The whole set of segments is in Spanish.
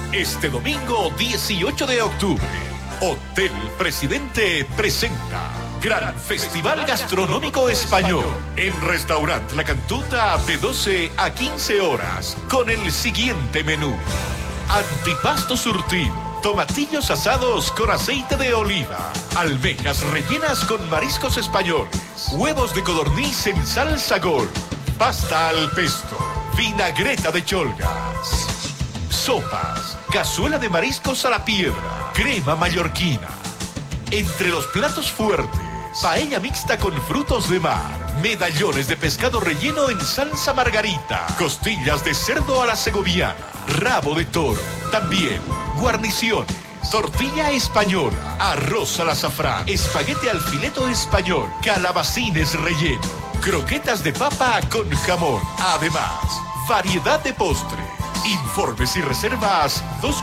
Este domingo 18 de octubre, Hotel Presidente presenta Gran Festival Gastronómico Español en Restaurant La Cantuta de 12 a 15 horas con el siguiente menú: antipasto surtido, tomatillos asados con aceite de oliva, almejas rellenas con mariscos españoles, huevos de codorniz en salsa gol, pasta al pesto, vinagreta de cholgas, sopas, cazuela de mariscos a la piedra, crema mallorquina. Entre los platos fuertes, paella mixta con frutos de mar, medallones de pescado relleno en salsa margarita, costillas de cerdo a la segoviana, rabo de toro, también guarniciones, tortilla española, arroz al azafrán, espaguete al fileto español, calabacines relleno, croquetas de papa con jamón. Además, variedad de postres. Informes y reservas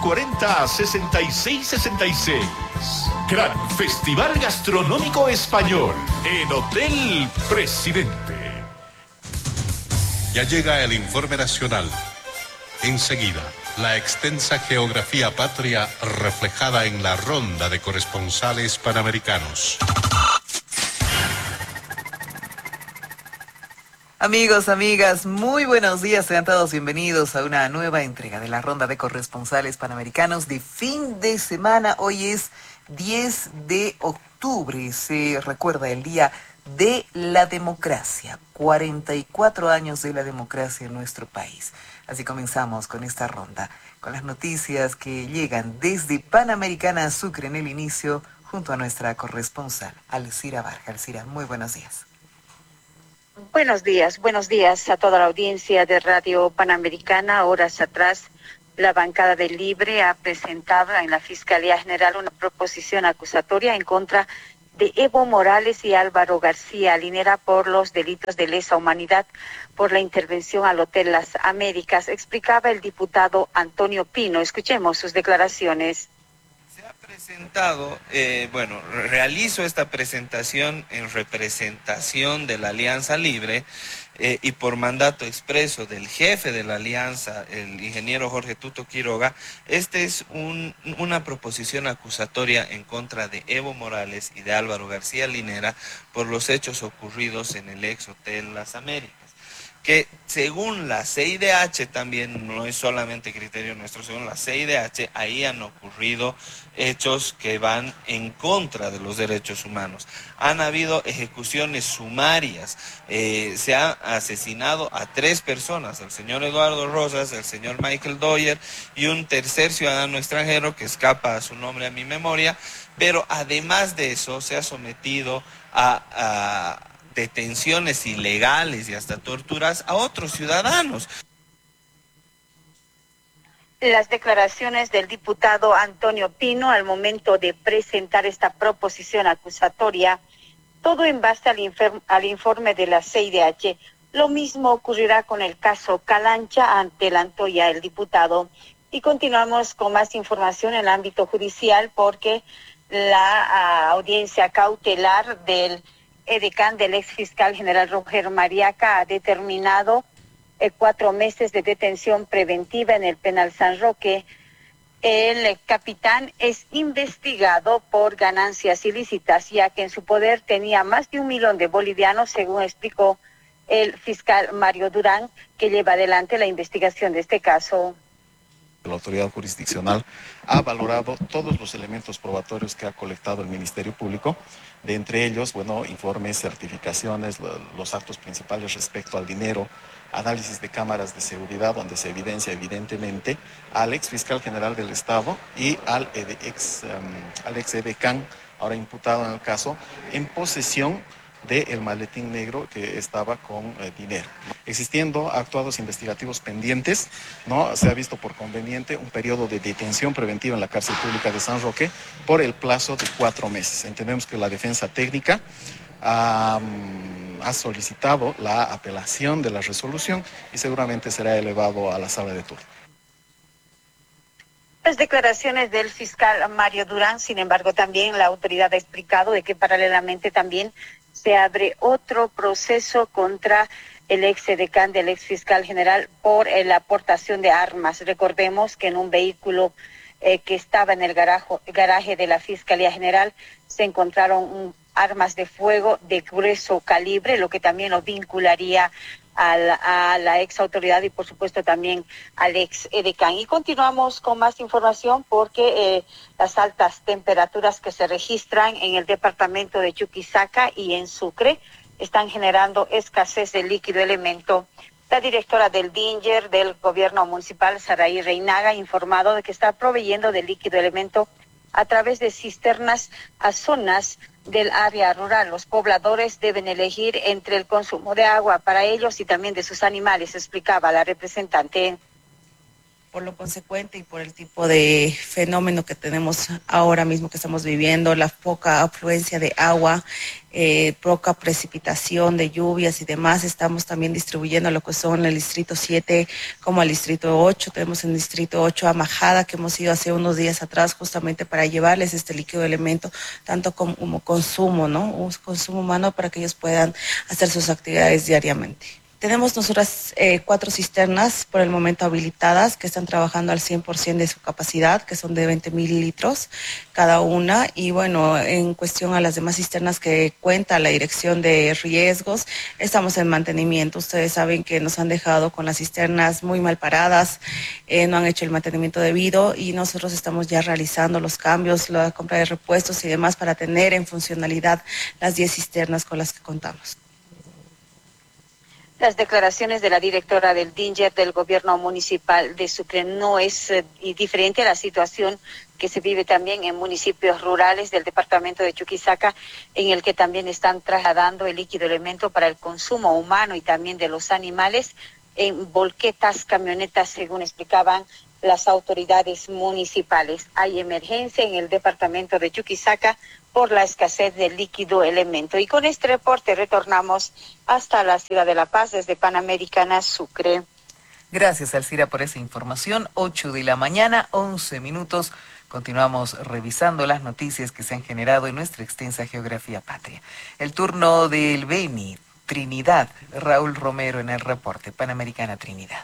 240-6666. Gran Festival Gastronómico Español en Hotel Presidente. Ya llega el informe nacional. Enseguida, la extensa geografía patria reflejada en la ronda de corresponsales panamericanos. Amigos, amigas, muy buenos días. Sean todos bienvenidos a una nueva entrega de la ronda de corresponsales panamericanos de fin de semana. Hoy es 10 de octubre. Se recuerda el Día de la Democracia. 44 años de la democracia en nuestro país. Así comenzamos con esta ronda, con las noticias que llegan desde Panamericana Sucre en el inicio, junto a nuestra corresponsal, Alcira Vargas. Alcira, muy buenos días. Buenos días a toda la audiencia de Radio Panamericana. Horas atrás, la bancada del Libre ha presentado en la Fiscalía General una proposición acusatoria en contra de Evo Morales y Álvaro García Linera por los delitos de lesa humanidad por la intervención al Hotel Las Américas, explicaba el diputado Antonio Pino. Escuchemos sus declaraciones. Presentado, realizo esta presentación en representación de la Alianza Libre y por mandato expreso del jefe de la Alianza, el ingeniero Jorge Tuto Quiroga. Esta es una proposición acusatoria en contra de Evo Morales y de Álvaro García Linera por los hechos ocurridos en el ex Hotel Las Américas, que según la CIDH, también no es solamente criterio nuestro, según la CIDH, ahí han ocurrido hechos que van en contra de los derechos humanos. Han habido ejecuciones sumarias, se ha asesinado a 3 personas, el señor Eduardo Rosas, el señor Michael Doyer y un tercer ciudadano extranjero que escapa a su nombre a mi memoria, pero además de eso se ha sometido a detenciones ilegales y hasta torturas a otros ciudadanos. Las declaraciones del diputado Antonio Pino al momento de presentar esta proposición acusatoria, todo en base al informe de la CIDH. Lo mismo ocurrirá con el caso Calancha, adelantó ya el diputado. Y continuamos con más información en el ámbito judicial, porque la audiencia cautelar del edecán del ex fiscal general Roger Mariaca ha determinado 4 meses de detención preventiva en el penal San Roque. El capitán es investigado por ganancias ilícitas, ya que en su poder tenía más de 1 millón de bolivianos, según explicó el fiscal Mario Durán, que lleva adelante la investigación de este caso. La autoridad jurisdiccional ha valorado todos los elementos probatorios que ha colectado el Ministerio Público, de entre ellos, informes, certificaciones, los actos principales respecto al dinero, análisis de cámaras de seguridad, donde se evidencia evidentemente al ex fiscal general del Estado y al ex edecán, ahora imputado en el caso, en posesión del maletín negro que estaba con dinero. Existiendo actuados investigativos pendientes, ¿no? Se ha visto por conveniente un periodo de detención preventiva en la cárcel pública de San Roque por el plazo de 4 meses. Entendemos que la defensa técnica ha solicitado la apelación de la resolución y seguramente será elevado a la sala de turno. Las declaraciones del fiscal Mario Durán, sin embargo, también la autoridad ha explicado de que paralelamente también se abre otro proceso contra el ex edecán del ex fiscal general por la aportación de armas. Recordemos que en un vehículo que estaba en el garaje de la Fiscalía General se encontraron armas de fuego de grueso calibre, lo que también lo vincularía a la ex autoridad y por supuesto también al ex edecán. Y continuamos con más información porque las altas temperaturas que se registran en el departamento de Chuquisaca y en Sucre están generando escasez de líquido elemento. La directora del DINGER del gobierno municipal, Saraí Reinaga, ha informado de que está proveyendo de líquido elemento a través de cisternas a zonas del área rural. Los pobladores deben elegir entre el consumo de agua para ellos y también de sus animales, explicaba la representante. Por lo consecuente y por el tipo de fenómeno que tenemos ahora mismo que estamos viviendo, la poca afluencia de agua, poca precipitación de lluvias y demás, estamos también distribuyendo lo que son el distrito 7 como el distrito 8. Tenemos en el distrito 8 a Majada, que hemos ido hace unos días atrás justamente para llevarles este líquido elemento, tanto como consumo, ¿no? Un consumo humano para que ellos puedan hacer sus actividades diariamente. Tenemos nosotras 4 cisternas por el momento habilitadas que están trabajando al 100% de su capacidad, que son de 20,000 litros cada una. Y bueno, en cuestión a las demás cisternas que cuenta la Dirección de Riesgos, estamos en mantenimiento. Ustedes saben que nos han dejado con las cisternas muy mal paradas, no han hecho el mantenimiento debido y nosotros estamos ya realizando los cambios, la compra de repuestos y demás para tener en funcionalidad las 10 cisternas con las que contamos. Las declaraciones de la directora del DINGER del gobierno municipal de Sucre no es diferente a la situación que se vive también en municipios rurales del departamento de Chuquisaca, en el que también están trasladando el líquido elemento para el consumo humano y también de los animales en volquetas, camionetas, según explicaban las autoridades municipales. Hay emergencia en el departamento de Chuquisaca por la escasez de líquido elemento. Y con este reporte retornamos hasta la ciudad de La Paz desde Panamericana Sucre. Gracias, Alcira, por esa información. 8 de la mañana, 11 minutos. Continuamos revisando las noticias que se han generado en nuestra extensa geografía patria. El turno del Beni, Trinidad. Raúl Romero en el reporte. Panamericana Trinidad.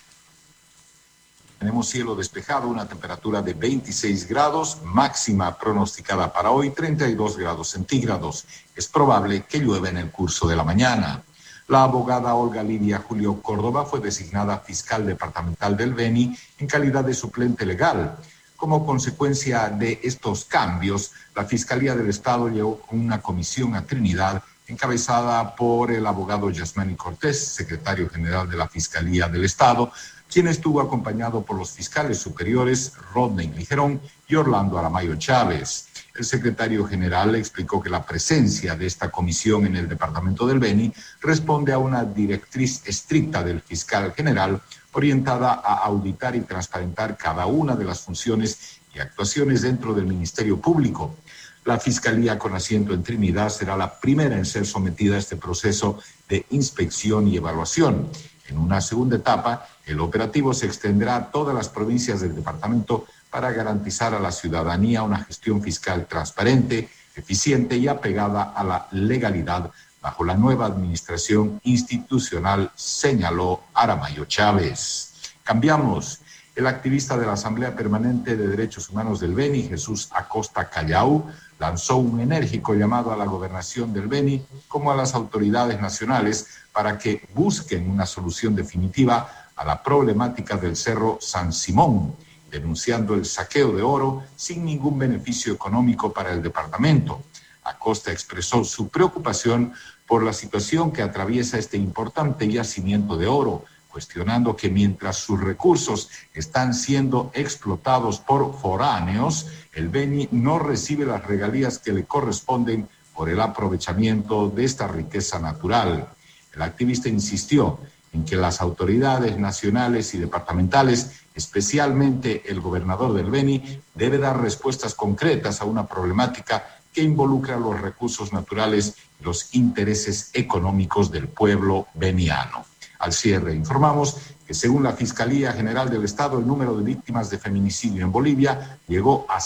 Tenemos cielo despejado, una temperatura de 26 grados, máxima pronosticada para hoy 32 grados centígrados. Es probable que llueva en el curso de la mañana. La abogada Olga Lidia Julio Córdoba fue designada fiscal departamental del Beni en calidad de suplente legal. Como consecuencia de estos cambios, la Fiscalía del Estado llevó una comisión a Trinidad encabezada por el abogado Yasmani Cortés, secretario general de la Fiscalía del Estado, quien estuvo acompañado por los fiscales superiores Rodney Ligerón y Orlando Aramayo Chávez. El secretario general explicó que la presencia de esta comisión en el departamento del Beni responde a una directriz estricta del fiscal general orientada a auditar y transparentar cada una de las funciones y actuaciones dentro del Ministerio Público. La Fiscalía con asiento en Trinidad será la primera en ser sometida a este proceso de inspección y evaluación. En una segunda etapa, el operativo se extenderá a todas las provincias del departamento para garantizar a la ciudadanía una gestión fiscal transparente, eficiente y apegada a la legalidad bajo la nueva administración institucional, señaló Aramayo Chávez. Cambiamos. El activista de la Asamblea Permanente de Derechos Humanos del Beni, Jesús Acosta Callau, lanzó un enérgico llamado a la gobernación del Beni como a las autoridades nacionales para que busquen una solución definitiva a la problemática del Cerro San Simón, denunciando el saqueo de oro sin ningún beneficio económico para el departamento. Acosta expresó su preocupación por la situación que atraviesa este importante yacimiento de oro, cuestionando que mientras sus recursos están siendo explotados por foráneos, el Beni no recibe las regalías que le corresponden por el aprovechamiento de esta riqueza natural. El activista insistió en que las autoridades nacionales y departamentales, especialmente el gobernador del Beni, debe dar respuestas concretas a una problemática que involucra los recursos naturales y los intereses económicos del pueblo beniano. Al cierre, informamos que según la Fiscalía General del Estado, el número de víctimas de feminicidio en Bolivia llegó a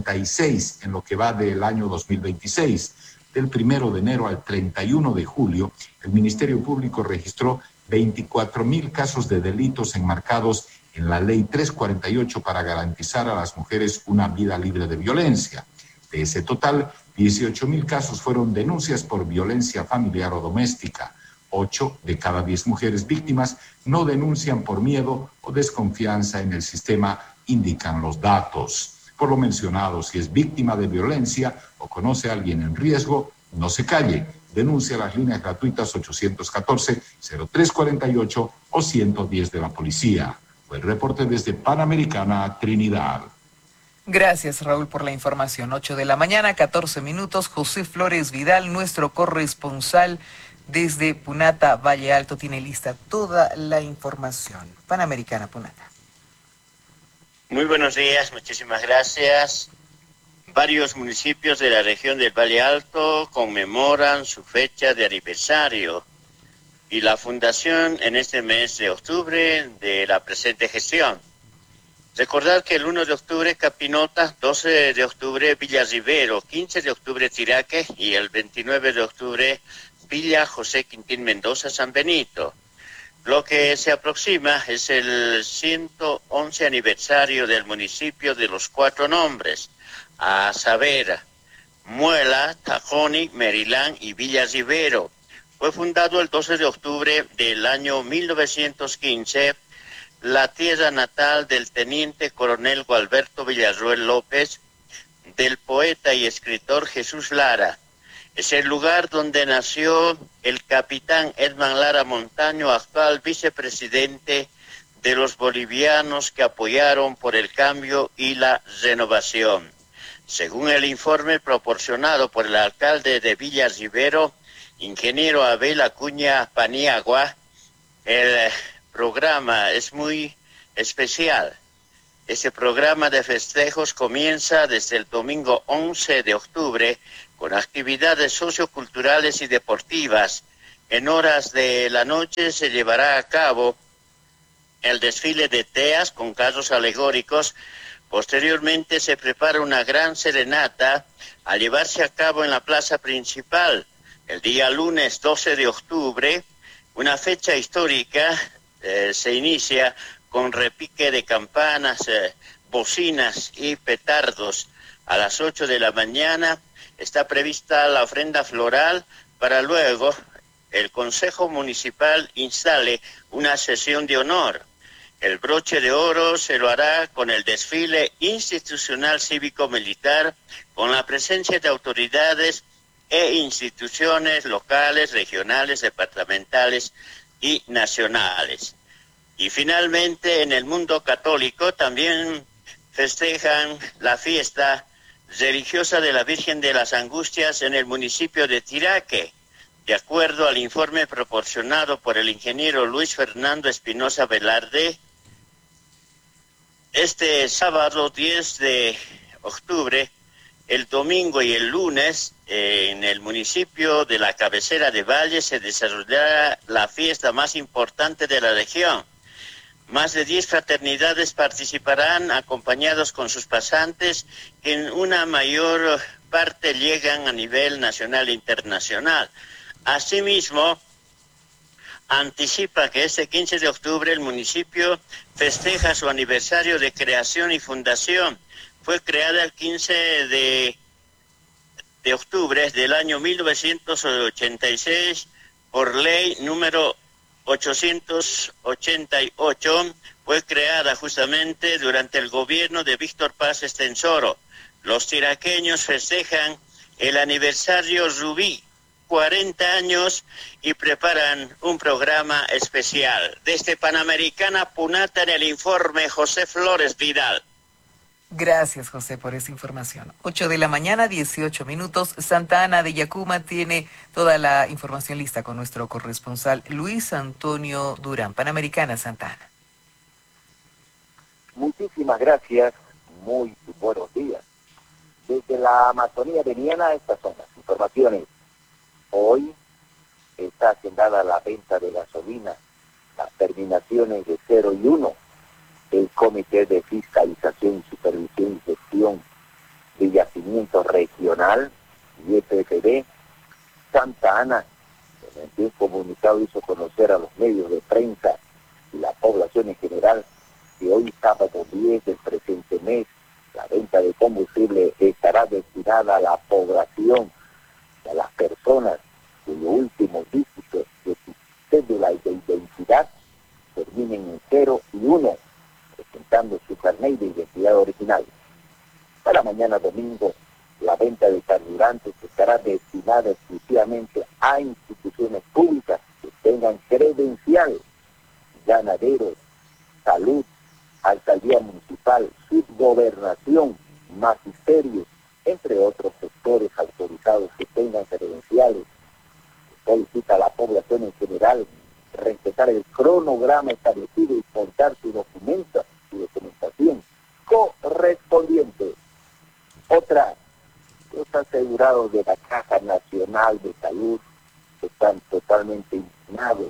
66 en lo que va del año 2026. Del 1 de enero al 31 de julio, el Ministerio Público registró 24,000 casos de delitos enmarcados en la Ley 348 para garantizar a las mujeres una vida libre de violencia. De ese total, 18,000 casos fueron denuncias por violencia familiar o doméstica. 8 de cada 10 mujeres víctimas no denuncian por miedo o desconfianza en el sistema, indican los datos. Por lo mencionado, si es víctima de violencia o conoce a alguien en riesgo, no se calle. Denuncia las líneas gratuitas 814-0348 o 110 de la policía. Fue el reporte desde Panamericana, Trinidad. Gracias, Raúl, por la información. 8 de la mañana, 14 minutos. José Flores Vidal, nuestro corresponsal desde Punata, Valle Alto, tiene lista toda la información. Panamericana, Punata. Muy buenos días, muchísimas gracias. Varios municipios de la región del Valle Alto conmemoran su fecha de aniversario y la fundación en este mes de octubre de la presente gestión. Recordar que el 1 de octubre Capinota, 12 de octubre Villa Rivero, 15 de octubre Tiraque y el 29 de octubre Villa José Quintín Mendoza San Benito. Lo que se aproxima es el 111 aniversario del municipio de los 4 nombres, a saber, Muela, Tajoni, Merilán y Villa Rivero. Fue fundado el 12 de octubre del año 1915, la tierra natal del teniente coronel Gualberto Villarroel López, del poeta y escritor Jesús Lara. Es el lugar donde nació el capitán Edman Lara Montaño, actual vicepresidente de los bolivianos que apoyaron por el cambio y la renovación. Según el informe proporcionado por el alcalde de Villa Rivero, ingeniero Abel Acuña Paniagua, el programa es muy especial. Ese programa de festejos comienza desde el domingo 11 de octubre con actividades socioculturales y deportivas. En horas de la noche se llevará a cabo el desfile de teas con carros alegóricos. Posteriormente se prepara una gran serenata a llevarse a cabo en la plaza principal. El día lunes 12 de octubre, una fecha histórica, se inicia con repique de campanas, bocinas y petardos. A las 8 de la mañana está prevista la ofrenda floral para luego el Consejo Municipal instale una sesión de honor. El broche de oro se lo hará con el desfile institucional cívico-militar con la presencia de autoridades e instituciones locales, regionales, departamentales y nacionales. Y finalmente, en el mundo católico también festejan la fiesta religiosa de la Virgen de las Angustias en el municipio de Tiraque. De acuerdo al informe proporcionado por el ingeniero Luis Fernando Espinosa Velarde, este sábado 10 de octubre, el domingo y el lunes, en el municipio de la cabecera de Valle se desarrollará la fiesta más importante de la región. Más de 10 fraternidades participarán acompañados con sus pasantes, que en una mayor parte llegan a nivel nacional e internacional. Asimismo, anticipa que este 15 de octubre el municipio festeja su aniversario de creación y fundación. Fue creada el 15 de octubre del año 1986 por ley número 888. Fue creada justamente durante el gobierno de Víctor Paz Estensoro. Los tiraqueños festejan el aniversario Rubí, 40 años, y preparan un programa especial. Desde Panamericana, Punata, en el informe José Flores Vidal. Gracias, José, por esa información. 8 de la mañana, 18 minutos. Santa Ana de Yacuma tiene toda la información lista con nuestro corresponsal Luis Antonio Durán. Panamericana, Santa Ana. Muchísimas gracias. Muy buenos días. Desde la Amazonía de Viena, estas son las informaciones. Hoy está agendada la venta de gasolina, las terminaciones de 0 y 1. El Comité de Fiscalización, Supervisión y Gestión de Yacimiento Regional, YPFB, Santa Ana, en un comunicado hizo conocer a los medios de el presente mes, la venta de combustible estará destinada a la población, a las personas cuyo último dígito de su cédula de identidad terminen en 0 y 1, presentando su carnet de identidad original. Para mañana domingo, la venta de carburantes estará destinada exclusivamente a instituciones públicas que tengan credencial, ganaderos, salud, alcaldía municipal, subgobernación, magisterio, entre otros sectores autorizados que tengan credenciales. Solicita a la población en general respetar el cronograma establecido y portar su documentación correspondiente. Otra, los asegurados de la Caja Nacional de Salud están totalmente indignados.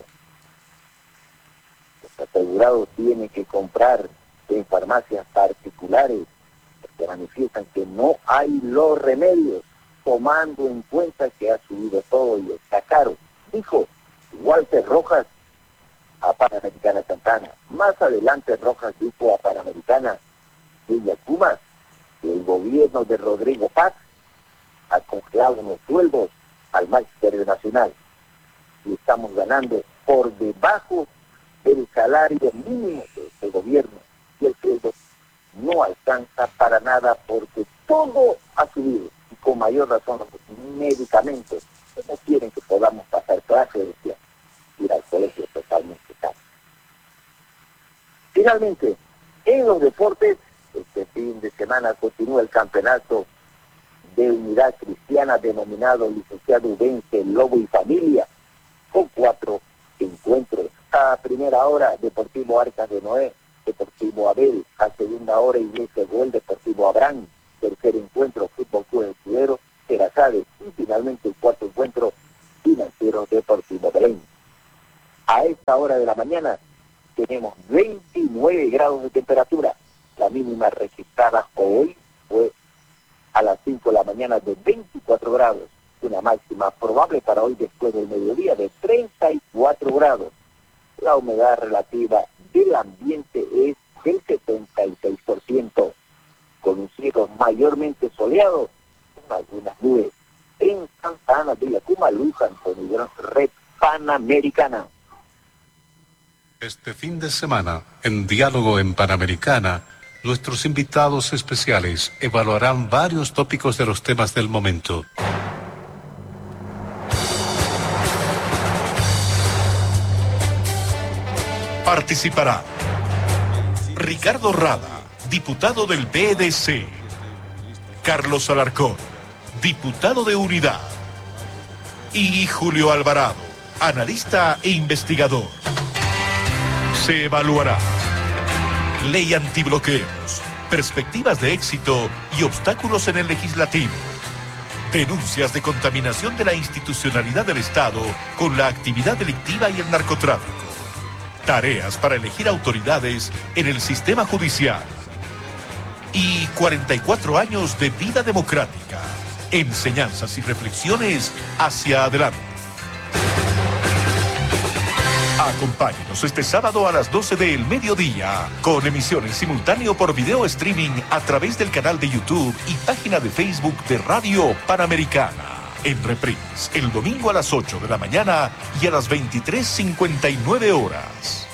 Los asegurados tienen que comprar en farmacias particulares porque manifiestan que no hay los remedios, tomando en cuenta que ha subido todo y está caro, dijo Walter Rojas a Panamericana Santana. Más adelante Rojas dijo a Panamericana Villacuma que el gobierno de Rodrigo Paz ha congelado los sueldos al Magisterio Nacional y estamos ganando por debajo del salario mínimo de este gobierno y el sueldo no alcanza para nada porque todo ha subido y con mayor razón los medicamentos no quieren que podamos pasar clases, decía, ir al colegio totalmente caro. Finalmente, en los deportes, este fin de semana continúa el campeonato de Unidad Cristiana denominado Licenciado Vence Lobo y Familia, con 4 encuentros. A primera hora, Deportivo Arcas de Noé, Deportivo Abel. A segunda hora, Iglesia Gol, Deportivo Abraham. Tercer encuentro, Fútbol Club Escudero, Terazade. Y finalmente el cuarto encuentro, Financiero Deportivo Belén. A esta hora de la mañana tenemos 29 grados de temperatura. La mínima registrada hoy fue a las 5 de la mañana de 24 grados. Una máxima probable para hoy después del mediodía de 34 grados. La humedad relativa del ambiente es del 76%, con un cielo mayormente soleado, con algunas nubes. En Santa Ana, Villacuma, Luis Antonio, Red Panamericana. Este fin de semana, en Diálogo en Panamericana, nuestros invitados especiales evaluarán varios tópicos de los temas del momento. Participará Ricardo Rada, diputado del PDC. Carlos Alarcón, diputado de Unidad. Y Julio Alvarado, analista e investigador. Se evaluará ley antibloqueos, perspectivas de éxito y obstáculos en el legislativo. Denuncias de contaminación de la institucionalidad del Estado con la actividad delictiva y el narcotráfico. Tareas para elegir autoridades en el sistema judicial. Y 44 años de vida democrática. Enseñanzas y reflexiones hacia adelante. Acompáñenos este sábado a las 12 del mediodía, con emisión en simultáneo por video streaming a través del canal de YouTube y página de Facebook de Radio Panamericana. En reprise, el domingo a las 8 de la mañana y a las 23:59 horas.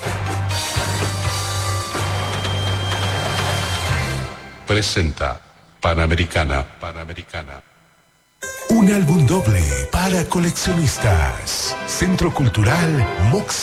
Presenta Panamericana. Un álbum doble para coleccionistas. Centro Cultural Mox.